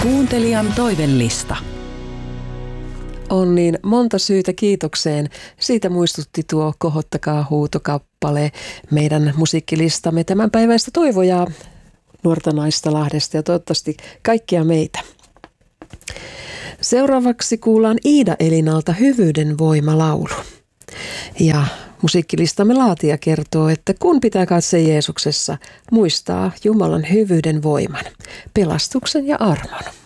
Kuuntelijan toivellista. On niin monta syytä kiitokseen. Siitä muistutti tuo Kohottakaa huutokappale meidän musiikkilistamme tämänpäiväistä toivojaa nuorta naista Lahdesta ja toivottavasti kaikkia meitä. Seuraavaksi kuullaan Iida Elinalta Hyvyyden voima -laulu. Ja musiikkilistamme laatija kertoo, että kun pitää katse Jeesuksessa, muistaa Jumalan hyvyyden voiman, pelastuksen ja armon.